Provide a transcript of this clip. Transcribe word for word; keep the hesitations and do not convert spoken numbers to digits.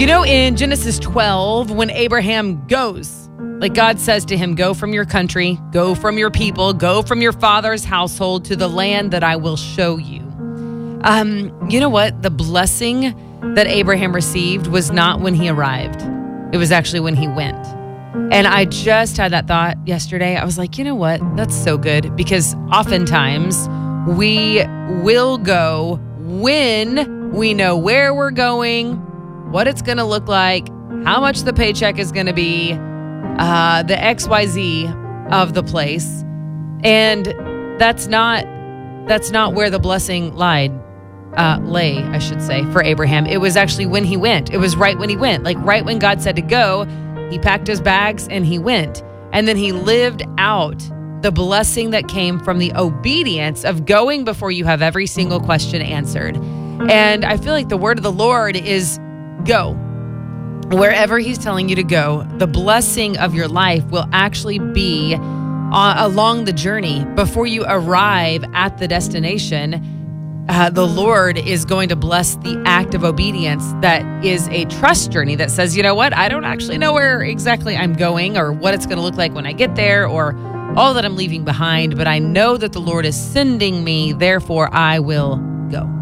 know, in Genesis twelve, when Abraham goes, like God says to him, go from your country, go from your people, go from your father's household to the land that I will show you. Um, you know what? The blessing that Abraham received was not when he arrived. It was actually when he went. And I just had that thought yesterday. I was like, you know what? That's so good, because oftentimes we will go when we know where we're going, what it's going to look like, how much the paycheck is going to be, uh, the X Y Z of the place. And that's not, that's not where the blessing lied, uh, lay, I should say, for Abraham. It was actually when he went. It was right when he went, like right when God said to go, he packed his bags and he went. And then he lived out the blessing that came from the obedience of going before you have every single question answered. And I feel like the word of the Lord is go. Wherever he's telling you to go, the blessing of your life will actually be uh, along the journey. Before you arrive at the destination, uh, the Lord is going to bless the act of obedience that is a trust journey that says, you know what, I don't actually know where exactly I'm going or what it's going to look like when I get there or all that I'm leaving behind, but I know that the Lord is sending me, therefore I will go.